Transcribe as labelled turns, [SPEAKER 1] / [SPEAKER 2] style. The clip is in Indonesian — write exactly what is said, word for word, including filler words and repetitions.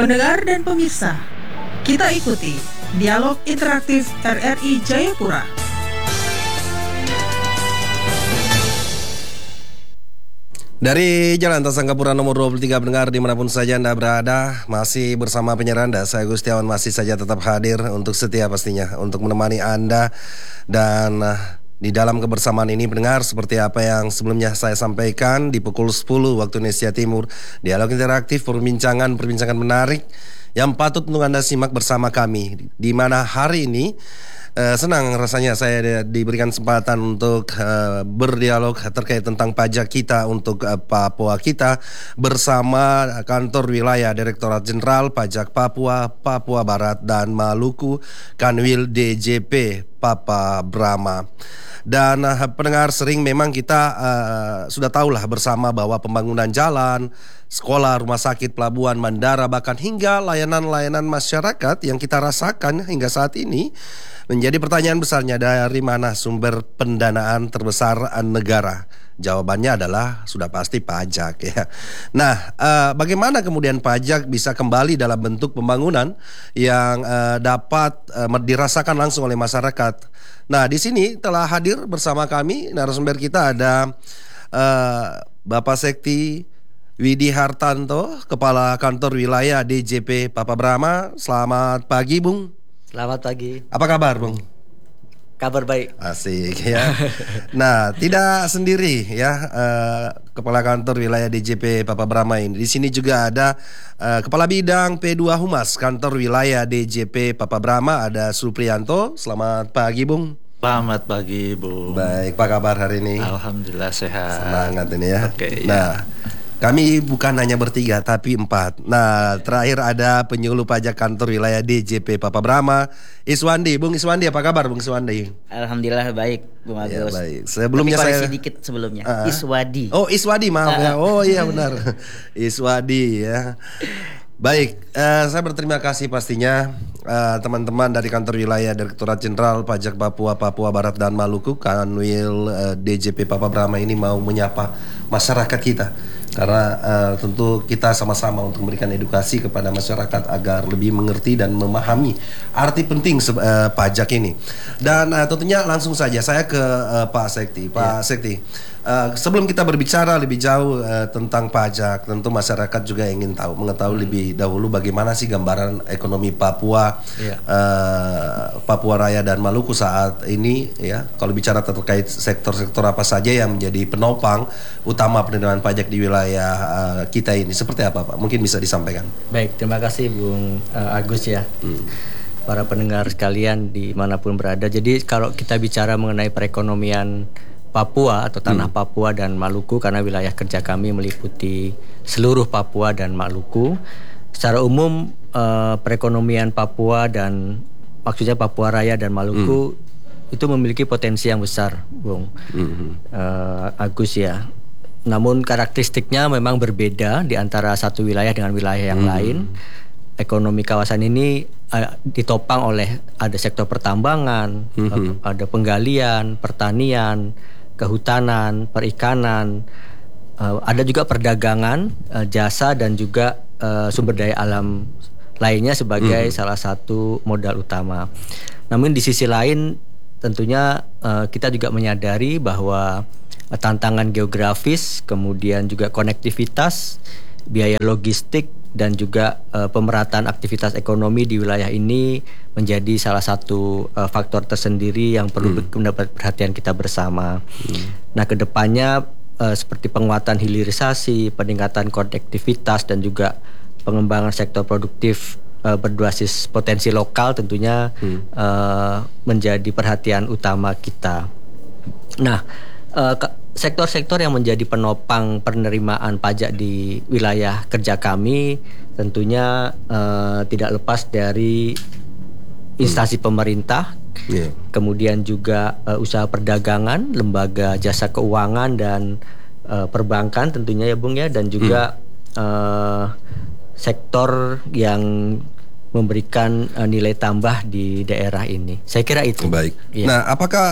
[SPEAKER 1] Pendengar dan pemirsa, kita ikuti dialog interaktif R R I Jayapura.
[SPEAKER 2] Dari Jalan Tasangkapura nomor dua puluh tiga, pendengar dimanapun saja Anda berada, masih bersama penyiar Anda, saya Gustiawan masih saja tetap hadir untuk setia pastinya, untuk menemani Anda. Dan uh, di dalam kebersamaan ini pendengar, seperti apa yang sebelumnya saya sampaikan, di pukul sepuluh waktu Indonesia Timur, dialog interaktif, perbincangan-perbincangan menarik yang patut untuk Anda simak bersama kami. Di mana hari ini Uh, senang rasanya saya di, diberikan kesempatan untuk uh, berdialog terkait tentang pajak kita untuk uh, Papua kita bersama Kantor Wilayah Direktorat Jenderal Pajak Papua, Papua Barat dan Maluku, Kanwil D J P Papa Brama. Dan uh, pendengar, sering memang kita uh, sudah tahulah bersama bahwa pembangunan jalan, sekolah, rumah sakit, pelabuhan, bandara, bahkan hingga layanan-layanan masyarakat yang kita rasakan hingga saat ini menjadi pertanyaan besarnya, dari mana sumber pendanaan terbesar negara? Jawabannya adalah sudah pasti pajak ya. Nah, eh, bagaimana kemudian pajak bisa kembali dalam bentuk pembangunan yang eh, dapat eh, dirasakan langsung oleh masyarakat? Nah, di sini telah hadir bersama kami narasumber kita ada eh, Bapak Sekti Widi Hartanto, Kepala Kantor Wilayah D J P Papa Brama. Selamat pagi, Bung.
[SPEAKER 3] Selamat pagi.
[SPEAKER 2] Apa kabar, Bung?
[SPEAKER 3] Kabar baik.
[SPEAKER 2] Asik ya. Nah, tidak sendiri ya, uh, Kepala Kantor Wilayah D J P Papa Brama ini. Di sini juga ada uh, Kepala Bidang P dua Humas Kantor Wilayah D J P Papa Brama, ada Supriyanto. Selamat pagi, Bung.
[SPEAKER 4] Selamat pagi, Bung.
[SPEAKER 2] Baik, apa kabar hari ini?
[SPEAKER 4] Alhamdulillah sehat.
[SPEAKER 2] Semangat ini ya.
[SPEAKER 4] Oke.
[SPEAKER 2] Nah, ya. Kami bukan hanya bertiga tapi empat. Nah, terakhir ada penyuluh pajak Kantor Wilayah D J P Papa Brama, Iswandi. Bung Iswandi, apa kabar, Bung Iswandi?
[SPEAKER 3] Alhamdulillah baik, Bung Agus.
[SPEAKER 2] Ya, baik. Sebelumnya
[SPEAKER 3] tapi
[SPEAKER 2] saya
[SPEAKER 3] dikit sebelumnya.
[SPEAKER 2] uh,
[SPEAKER 3] Iswadi.
[SPEAKER 2] Oh, Iswadi, maaf uh, ya. Oh iya benar. Iswadi ya. Baik, uh, saya berterima kasih pastinya uh, teman-teman dari Kantor Wilayah Direktorat Jenderal Pajak Papua, Papua Barat dan Maluku, Kanwil uh, D J P Papa Brama ini mau menyapa masyarakat kita. Karena uh, tentu kita sama-sama untuk memberikan edukasi kepada masyarakat agar lebih mengerti dan memahami arti penting uh, pajak ini. Dan uh, tentunya langsung saja saya ke uh, Pak Sekti. Pak yeah. Sekti, uh, sebelum kita berbicara lebih jauh uh, tentang pajak, tentu masyarakat juga ingin tahu, mengetahui hmm. lebih dahulu bagaimana sih gambaran ekonomi Papua, yeah. uh, Papua Raya dan Maluku saat ini ya. Kalau bicara terkait sektor-sektor apa saja yang menjadi penopang utama penerimaan pajak di wilayah ya uh, kita ini, seperti apa Pak? Mungkin bisa disampaikan.
[SPEAKER 3] Baik, terima kasih Bung uh, Agus ya. Hmm. Para pendengar sekalian dimanapun berada. Jadi kalau kita bicara mengenai perekonomian Papua atau tanah hmm. Papua dan Maluku, karena wilayah kerja kami meliputi seluruh Papua dan Maluku. Secara umum uh, perekonomian Papua dan maksudnya Papua Raya dan Maluku hmm. itu memiliki potensi yang besar, Bung hmm. uh, Agus ya. Namun karakteristiknya memang berbeda di antara satu wilayah dengan wilayah yang hmm. lain. Ekonomi kawasan ini uh, ditopang oleh ada sektor pertambangan, hmm. uh, ada penggalian, pertanian, kehutanan, perikanan, uh, ada juga perdagangan, uh, jasa dan juga uh, sumber daya alam lainnya sebagai hmm. salah satu modal utama. Namun di sisi lain tentunya uh, kita juga menyadari bahwa tantangan geografis, kemudian juga konektivitas, biaya logistik, dan juga uh, pemerataan aktivitas ekonomi di wilayah ini menjadi salah satu uh, faktor tersendiri yang perlu hmm. mendapat perhatian kita bersama. Hmm. Nah, kedepannya uh, seperti penguatan hilirisasi, peningkatan konektivitas, dan juga pengembangan sektor produktif uh, berbasis potensi lokal tentunya hmm. uh, menjadi perhatian utama kita. Nah, uh, ke- sektor-sektor yang menjadi penopang penerimaan pajak di wilayah kerja kami tentunya uh, tidak lepas dari instansi hmm. pemerintah, yeah. kemudian juga uh, usaha perdagangan, lembaga jasa keuangan dan uh, perbankan tentunya ya Bung ya, dan juga hmm. uh, sektor yang memberikan uh, nilai tambah di daerah ini. Saya kira itu.
[SPEAKER 2] Baik.
[SPEAKER 3] Ya.
[SPEAKER 2] Nah, apakah